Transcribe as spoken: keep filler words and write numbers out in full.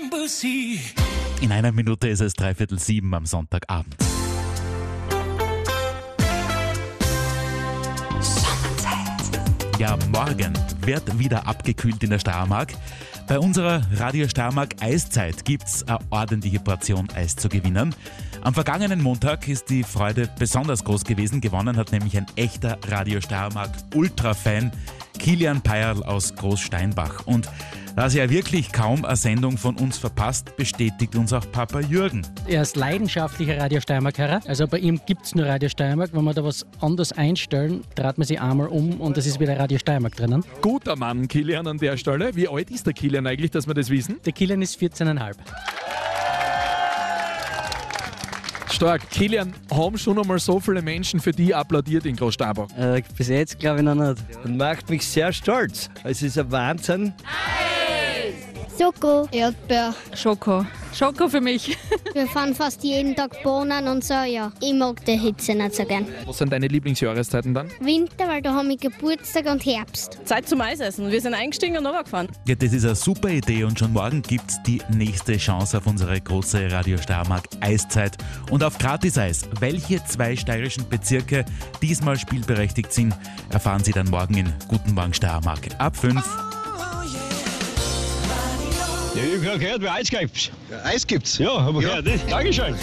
In einer Minute ist es dreiviertel sieben am Sonntagabend. Ja, morgen wird wieder abgekühlt in der Steiermark. Bei unserer Radio Steiermark Eiszeit gibt's eine ordentliche Portion Eis zu gewinnen. Am vergangenen Montag ist die Freude besonders groß gewesen. Gewonnen hat nämlich ein echter Radio Steiermark Ultra-Fan, Kilian Peierl aus Großsteinbach. Und da sie ja wirklich kaum eine Sendung von uns verpasst, bestätigt uns auch Papa Jürgen. Er ist leidenschaftlicher Radio Steiermark-Hörer. Also bei ihm gibt es nur Radio Steiermark. Wenn wir da was anderes einstellen, dreht man sich einmal um und es ist wieder Radio Steiermark drinnen. Guter Mann, Kilian, an der Stelle. Wie alt ist der Kilian eigentlich, dass wir das wissen? Der Kilian ist vierzehn Komma fünf. Stark. Kilian, haben schon einmal so viele Menschen für dich applaudiert in Großsteinbach? Äh, bis jetzt glaube ich noch nicht. Und macht mich sehr stolz. Es ist ein Wahnsinn. Schoko. Erdbeer. Schoko. Schoko für mich. Wir fahren fast jeden Tag Bohnen und so, ja. Ich mag die Hitze nicht so gern. Was sind deine Lieblingsjahreszeiten dann? Winter, weil da haben wir Geburtstag, und Herbst. Zeit zum Eisessen. Wir sind eingestiegen und runtergefahren. Ja, das ist eine super Idee und schon morgen gibt's die nächste Chance auf unsere große Radio Steiermark Eiszeit und auf Gratis-Eis. Welche zwei steirischen Bezirke diesmal spielberechtigt sind, erfahren Sie dann morgen in Guten Morgen Steiermark ab fünf. Ja, ich habe gehört, wer Eis gibt's. Eis gibt's? Ja, hab ich gehört. Dankeschön.